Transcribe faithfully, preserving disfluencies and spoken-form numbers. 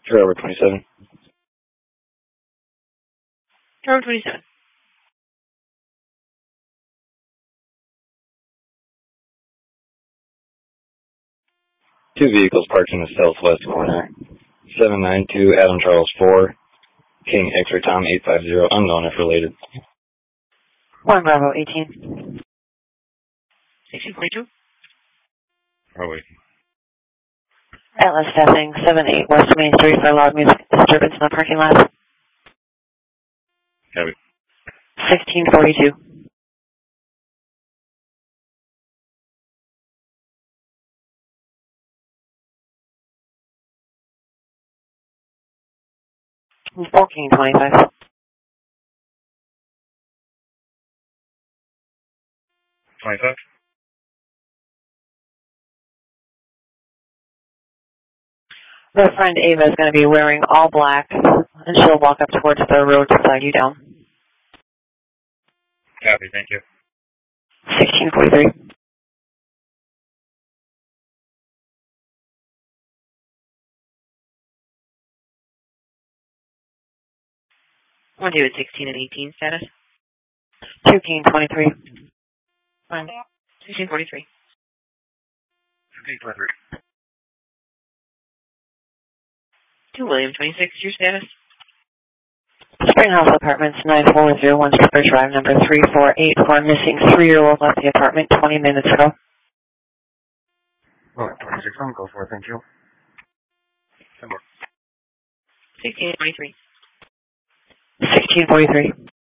Trevor twenty-seven. Trevor twenty-seven. Two vehicles parked in the southwest corner. seven nine two Adam Charles four. King X-ray Tom eight five zero, unknown if related. one Bravo eighteen. sixteen forty-two. Probably. Atlas Staffing seven eight West Main Street for loud music disturbance in the parking lot. Copy. sixteen forty-two. fourteen twenty-five. twenty-five. Their friend Ava is going to be wearing all black, and she'll walk up towards the road to flag you down. Copy, thank you. sixteen forty-three. one David sixteen and eighteen status. two King twenty-three. Fine. sixteen forty-three. sixteen twenty-three. two William twenty-six, your status. Springhouse Apartments, nine four zero one Shepherd Drive, number three four eight four. Missing three-year-old left the apartment twenty minutes ago. Oh, twenty-six on, go for it, thank you. sixteen twenty-three. sixteen forty-three.